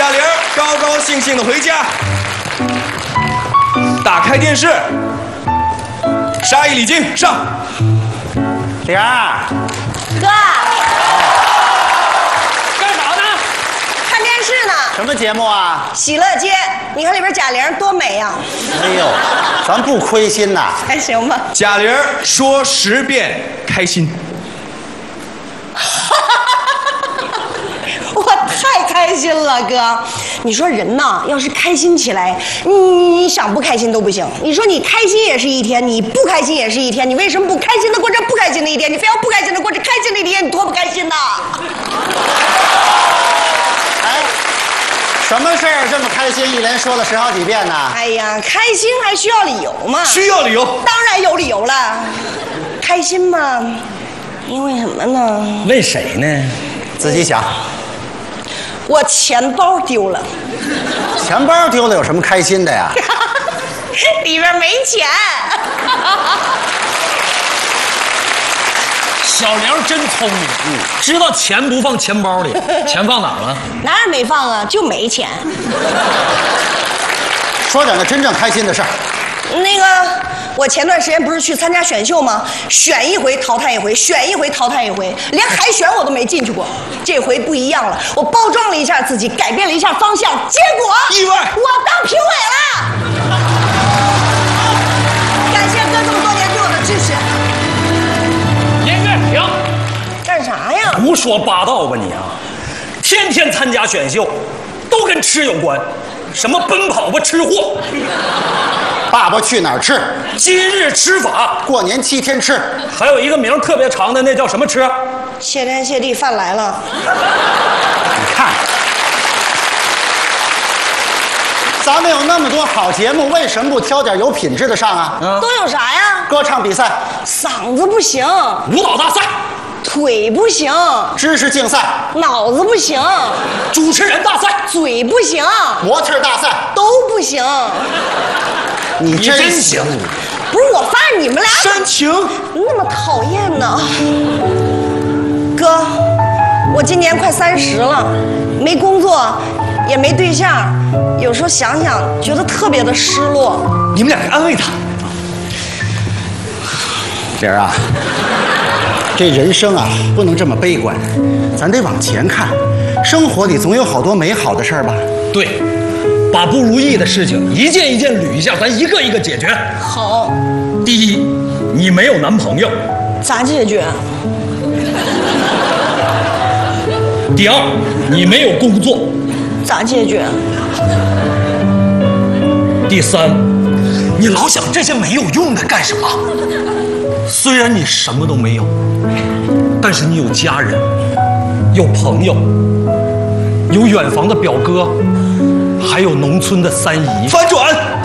贾玲高高兴兴的回家，打开电视，杀一礼金上。 玲儿， 哥， 干啥呢？ 看电视呢。 什么节目啊？ 喜乐街，你看里边贾玲多美呀！ 哎呦，咱不亏心呐。 还行吧。 贾玲说10遍开心。 我太开心了，哥！你说人呐，要是开心起来，你想不开心都不行。你说你开心也是一天，你不开心也是一天，你为什么不开心的过这不开心的一天？你非要不开心的过这开心的一天，你多不开心呐！ 哎，什么事儿这么开心，一连说了10好几遍呢？ 哎呀，开心还需要理由吗？ 需要理由。 当然有理由了。开心嘛，因为什么呢？ 问谁呢？ 自己想。 我钱包丢了。 钱包丢了有什么开心的呀？ 里边没钱。 小玲真聪明，知道钱不放钱包里，钱放哪儿了？ 哪儿没放啊？就没钱。 说点那真正开心的事儿。 那个，我前段时间不是去参加选秀吗？选一回淘汰一回，选一回淘汰一回，连海选我都没进去过。这回不一样了，我包装了一下自己，改变了一下方向，结果意外， 我当评委了。感谢哥这么多年对我的支持。 音乐停！ 干啥呀？ 胡说八道吧你啊！天天参加选秀，都跟吃有关，什么奔跑吧吃货， 爸爸去哪儿吃？ 今日吃法， 过年7天吃。 还有一个名特别长的，那叫什么吃？ 谢天谢地，饭来了。 你看，咱们有那么多好节目，为什么不挑点有品质的上啊？ 都有啥呀？ 歌唱比赛、 嗓子不行， 舞蹈大赛、 腿不行， 知识竞赛、 脑子不行， 主持人大赛、 嘴不行， 模特大赛， 都不行。 你真行！ 不是我发现你们俩煽情那么讨厌呢。哥，我今年快30了，没工作，也没对象，有时候想想觉得特别的失落。 你们两个安慰他。 玲儿啊，这人生啊不能这么悲观，咱得往前看，生活里总有好多美好的事儿吧？ 对，把不如意的事情一件一件捋一下，咱一个一个解决。 好， 第一，你没有男朋友。 咋解决？ 第二，你没有工作。 咋解决？ 第三，你老想这些没有用的干什么？虽然你什么都没有，但是你有家人，有朋友，有远房的表哥，还有农村的3姨。 反转。